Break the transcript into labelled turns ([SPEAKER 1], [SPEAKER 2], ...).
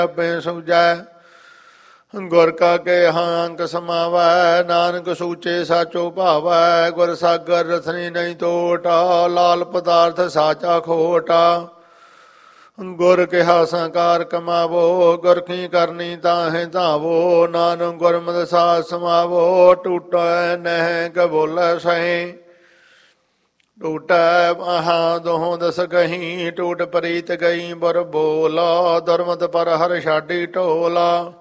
[SPEAKER 1] ਆਪੇ ਸੁਝੈ। ਗੁਰ ਕਾ ਕੇਹਾ ਅੰਕ ਸਮਾਵੈ, ਨਾਨਕ ਸੂਚੇ ਸਾਚੋ ਭਾਵੈ। ਗੁਰ ਸਾਗਰ ਰਸਨੀ ਨਹੀਂ ਤੋਟਾ, ਲਾਲ ਪਦਾਰਥ ਸਾਚਾ ਖੋਟਾ। ਗੁਰ ਕਿਹਾ ਸੰਕਾਰ ਕਮਾਵੋ, ਗੁਰ ਕੀ ਕਰਨੀ ਤਾਹੇ ਧਾਵੋ। ਨਾਨਕ ਗੁਰਮਤਿ ਸਾਧ ਸਮਾਵੋ, ਟੂਟੈ ਨਹਿ ਕਬੋਲੇ ਸਹੀ। ਟੂਟੈ ਆਹਾਂ ਦੋਹਾਂ ਦਸ ਗਹੀ, ਟੂਟ ਪ੍ਰੀਤ ਗਈ ਬੁਰ ਬੋਲਾ। ਦੁਰਮਤ ਪਰ ਹਰ ਛਾਡੀ ਢੋਲਾ।